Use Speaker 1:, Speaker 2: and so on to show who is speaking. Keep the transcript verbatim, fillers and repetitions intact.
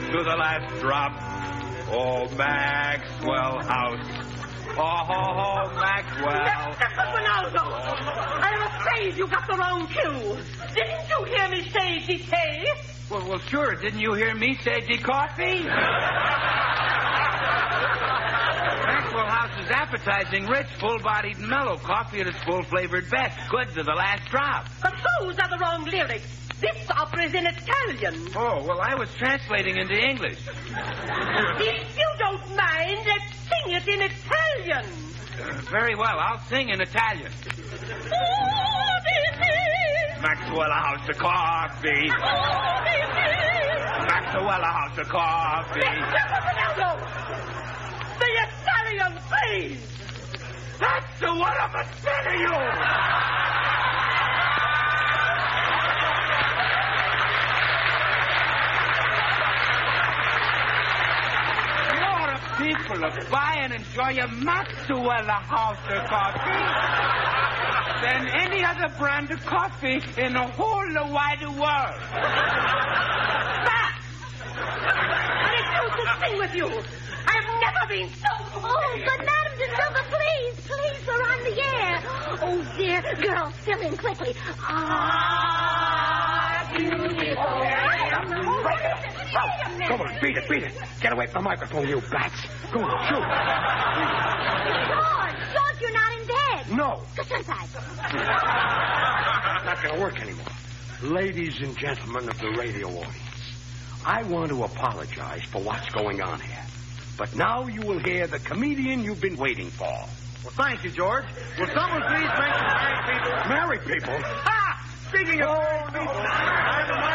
Speaker 1: to the last drop. Oh, Maxwell House. Oh, Maxwell.
Speaker 2: Mister Ronaldo, I'm afraid you got the wrong cue. Didn't you hear me say decay?
Speaker 1: Well, well, sure. Didn't you hear me say de-coffee? Maxwell House is appetizing, rich, full-bodied, mellow coffee at its full-flavored best. Good to the last drop.
Speaker 2: But those are the wrong lyrics. This opera is in Italian.
Speaker 1: Oh, well, I was translating into English.
Speaker 2: If you don't mind, let's sing it in Italian.
Speaker 1: Uh, very well. I'll sing in Italian. Maxwell House of Coffee. Maxwell House of Coffee.
Speaker 2: The Italian, please.
Speaker 1: That's the one of a sin of you. People are buy and enjoy a Maxwell House of Coffee than any other brand of coffee in the whole wide world.
Speaker 2: Max! I refuse to sing with you. I've never been so...
Speaker 3: Oh, but Madame de Silva, please, please, we're on the air. Oh, dear. Girls, fill in quickly. Ah, beautiful.
Speaker 4: Come on, beat it, beat it. Get away from the microphone, you bats. Go on, shoot.
Speaker 3: George, George, you're not in bed.
Speaker 4: No.
Speaker 3: Gesundheit.
Speaker 4: It's not going to work anymore. Ladies and gentlemen of the radio audience, I want to apologize for what's going on here. But now you will hear the comedian you've been waiting for.
Speaker 5: Well, thank you, George. Will someone please mention married people?
Speaker 4: Married people?
Speaker 5: Ha! Speaking of married people, I have a